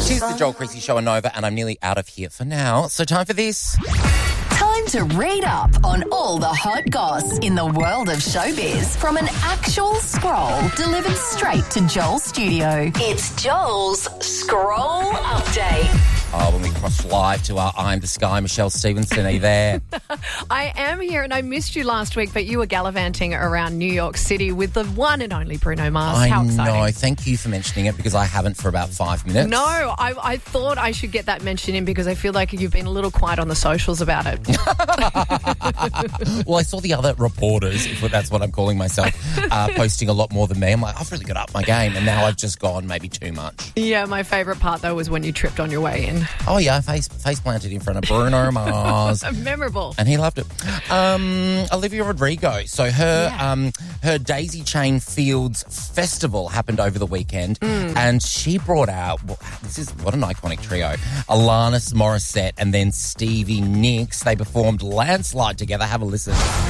Tis the Joel Creasy Show on Nova, and I'm nearly out of here for now. So time for this. Time to read up on all the hot goss in the world of showbiz from an actual scroll delivered straight to Joel's studio. It's Joel's Scroll Update. Oh, when we cross live to our Eye in the Sky, Michelle Stevenson, are you there? I am here, and I missed you last week, but you were gallivanting around New York City with the one and only Bruno Mars. How exciting. I know. Thank you for mentioning it because I haven't for about 5 minutes. No, I thought I should get that mention in because I feel like you've been a little quiet on the socials about it. Well, I saw the other reporters, if that's what I'm calling myself, posting a lot more than me. I'm like, I've really got up my game, and now I've just gone maybe too much. Yeah, my favourite part, though, was when you tripped on your way in. Oh, yeah, face planted in front of Bruno Mars. Memorable. And he loved it. Olivia Rodrigo. So her Daisy Chain Fields Festival happened over the weekend, and she brought out, what an iconic trio, Alanis Morissette and then Stevie Nicks. They performed Landslide together. Have a listen.